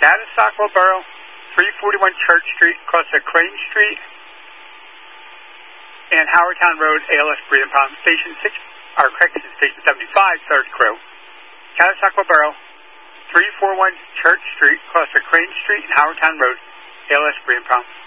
Catasauqua Borough, 341 Church Street, across the Crane Street, and Howardtown Road, ALS breathing problem. Station 75, third crew. Catasauqua Borough, 341 Church Street, across the Crane Street, and Howardtown Road, ALS breathing problem.